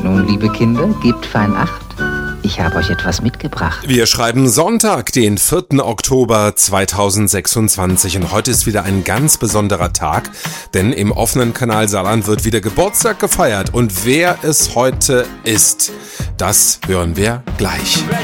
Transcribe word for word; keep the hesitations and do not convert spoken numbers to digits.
Nun, liebe Kinder, gebt fein Acht. Ich habe euch etwas mitgebracht. Wir schreiben Sonntag, den vierten Oktober zweitausendsechsundzwanzig, und heute ist wieder ein ganz besonderer Tag, denn im offenen Kanal Saarland wird wieder Geburtstag gefeiert, und wer es heute ist, das hören wir gleich.